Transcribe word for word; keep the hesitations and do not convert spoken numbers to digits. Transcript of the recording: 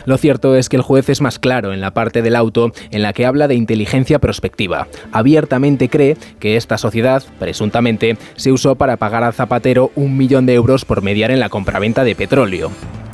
Lo cierto es que el juez es más claro en la parte del auto en la que habla de inteligencia prospectiva. Abiertamente cree que esta sociedad, presuntamente, se usó para pagar a Zapatero un millón de euros por mediar en la compraventa de petróleo.